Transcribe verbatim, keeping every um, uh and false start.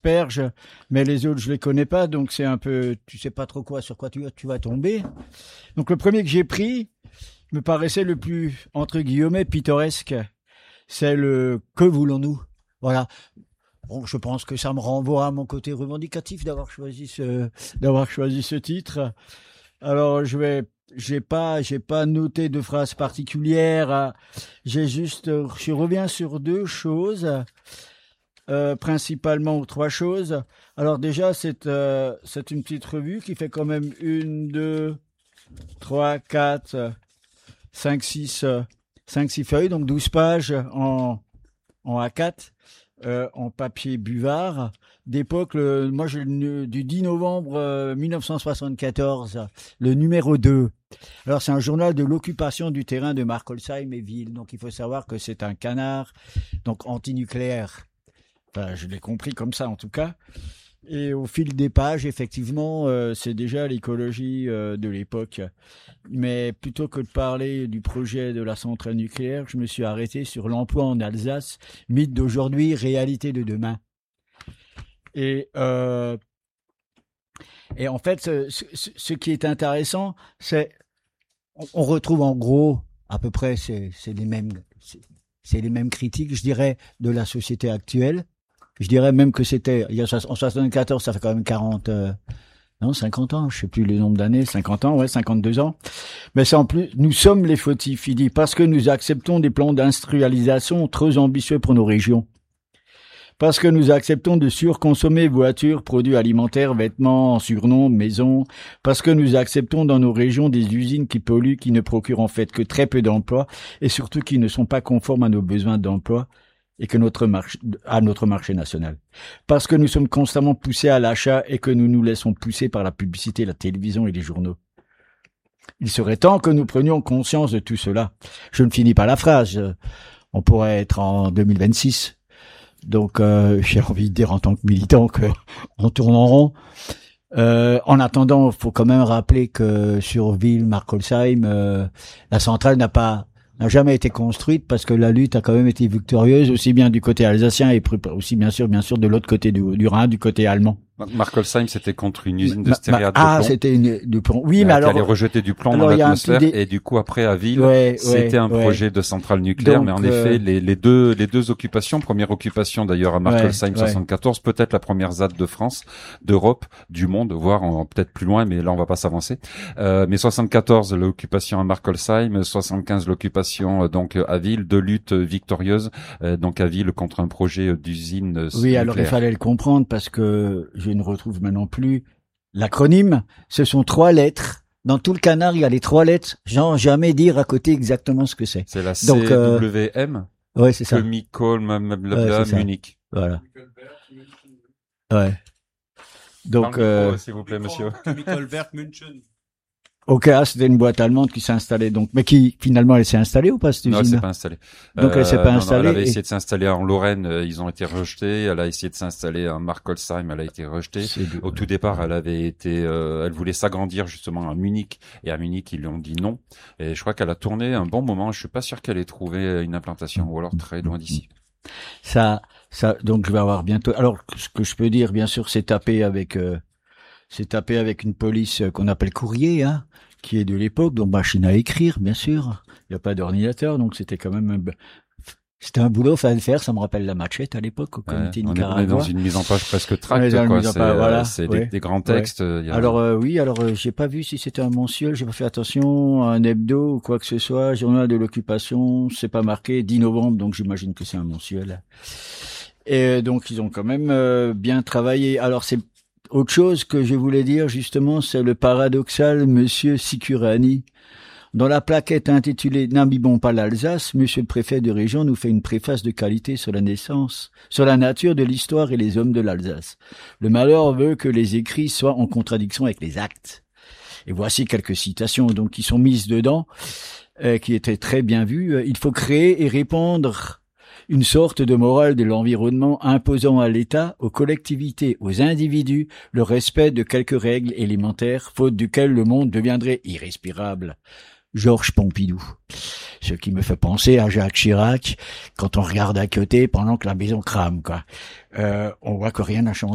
asperges, mais les autres je les connais pas, donc c'est un peu, tu sais pas trop quoi sur quoi tu, tu vas tomber. Donc le premier que j'ai pris me paraissait le plus entre guillemets pittoresque, c'est le que voulons-nous. Voilà. Bon, je pense que ça me renvoie à mon côté revendicatif d'avoir choisi ce d'avoir choisi ce titre. Alors je vais J'ai pas, j'ai pas noté de phrase particulière. J'ai juste, je reviens sur deux choses, euh, principalement ou trois choses. Alors déjà, c'est, euh, c'est une petite revue qui fait quand même une, deux, trois, quatre, cinq, six, cinq, six feuilles, donc douze pages en, en A quatre. Euh, en papier buvard d'époque. Le, moi, je, du dix novembre euh, mille neuf cent soixante-quatorze, le numéro deux. Alors, c'est un journal de l'occupation du terrain de Markolsheim et Ville. Donc, il faut savoir que c'est un canard, donc antinucléaire. Enfin, je l'ai compris comme ça, en tout cas. Et au fil des pages, effectivement, euh, c'est déjà l'écologie euh, de l'époque. Mais plutôt que de parler du projet de la centrale nucléaire, je me suis arrêté sur l'emploi en Alsace, mythe d'aujourd'hui, réalité de demain. Et, euh, et en fait, ce, ce, ce qui est intéressant, c'est on, on retrouve en gros à peu près c'est, c'est les mêmes c'est, c'est les mêmes critiques, je dirais, de la société actuelle. Je dirais même que c'était, il y a, en soixante-quatorze, ça fait quand même quarante, euh, non, cinquante ans, je sais plus le nombre d'années, cinquante ans, ouais, cinquante-deux ans. Mais c'est en plus, nous sommes les fautifs, il dit, parce que nous acceptons des plans d'industrialisation trop ambitieux pour nos régions. Parce que nous acceptons de surconsommer voitures, produits alimentaires, vêtements, en surnombre, maisons. Parce que nous acceptons dans nos régions des usines qui polluent, qui ne procurent en fait que très peu d'emplois et surtout qui ne sont pas conformes à nos besoins d'emploi et que notre marché, à notre marché national. Parce que nous sommes constamment poussés à l'achat et que nous nous laissons pousser par la publicité, la télévision et les journaux. Il serait temps que nous prenions conscience de tout cela. Je ne finis pas la phrase. On pourrait être en deux mille vingt-six. Donc, euh, j'ai envie de dire en tant que militant qu'on tourne en rond. Euh, en attendant, il faut quand même rappeler que sur Ville, Markolsheim, euh, la centrale n'a pas n'a jamais été construite parce que la lutte a quand même été victorieuse, aussi bien du côté alsacien et aussi bien sûr, bien sûr, de l'autre côté du, du Rhin, du côté allemand. Markolsheim, c'était contre une usine de stéréate bah, bah, de plomb. Ah, c'était une, du plomb. Oui, mais alors. Elle allait rejeter du plomb dans l'atmosphère dé... et du coup, après, à Ville, ouais, c'était ouais, un ouais. projet de centrale nucléaire. Donc, mais en euh... effet, les, les deux, les deux occupations, première occupation d'ailleurs à Markolsheim ouais, soixante-quatorze, ouais. peut-être la première Z A D de France, d'Europe, du monde, voire en, peut-être plus loin, mais là, on va pas s'avancer. Euh, mais soixante-quatorze, l'occupation à Markolsheim, soixante-quinze, l'occupation, donc, à Ville, deux luttes victorieuses, euh, donc à Ville contre un projet d'usine oui, nucléaire. Oui, alors il fallait le comprendre parce que je ne retrouve maintenant plus l'acronyme. Ce sont trois lettres. Dans tout le canard, il y a les trois lettres. J'en jamais dire à côté exactement ce que c'est. C'est la C W M. Euh... Ouais, c'est ça. Colm, blablabla, ouais, Munich. Voilà. Ouais. Donc, euh... micro, s'il vous plaît, monsieur. Chemicalwerk München. Ok, ah, c'était une boîte allemande qui s'est installée, donc, mais qui, finalement, elle s'est installée ou pas, cette usine? Non, elle s'est pas installée. Donc, elle s'est pas euh, installée. Non, non, elle avait et... essayé de s'installer en Lorraine, euh, ils ont été rejetés. Elle a essayé de s'installer à Markolsheim, elle a été rejetée. De... Au tout départ, elle avait été, euh, elle voulait s'agrandir justement à Munich, et à Munich, ils lui ont dit non. Et je crois qu'elle a tourné un bon moment. Je suis pas sûr qu'elle ait trouvé une implantation, ou alors très loin d'ici. Ça, ça, donc, je vais avoir bientôt, alors, ce que je peux dire, bien sûr, c'est taper avec, euh, c'est taper avec une police qu'on appelle courrier, hein, qui est de l'époque, donc machine à écrire, bien sûr. Il n'y a pas d'ordinateur, donc c'était quand même un, c'était un boulot, fallait le faire. Ça me rappelle la machette à l'époque au comité ouais, Nicaragua. On est dans une mise en page presque tract, quoi. C'est, voilà, c'est ouais, des, des grands textes. Ouais. Y a... Alors euh, oui, alors euh, j'ai pas vu si c'était un mensuel, j'ai pas fait attention, un hebdo ou quoi que ce soit. Journal de l'occupation, c'est pas marqué dix novembre, donc j'imagine que c'est un mensuel. Et donc ils ont quand même euh, bien travaillé. Alors c'est autre chose que je voulais dire, justement, c'est le paradoxal Monsieur Sicurani. Dans la plaquette intitulée « N'abîmons pas l'Alsace », Monsieur le préfet de région nous fait une préface de qualité sur la naissance, sur la nature de l'histoire et les hommes de l'Alsace. Le malheur veut que les écrits soient en contradiction avec les actes. Et voici quelques citations donc qui sont mises dedans, euh, qui étaient très bien vues. Il faut créer et répandre une sorte de morale de l'environnement imposant à l'État, aux collectivités, aux individus, le respect de quelques règles élémentaires, faute duquel le monde deviendrait irrespirable. Georges Pompidou. Ce qui me fait penser à Jacques Chirac, quand on regarde à côté pendant que la maison crame, quoi. Euh, on voit que rien n'a changé.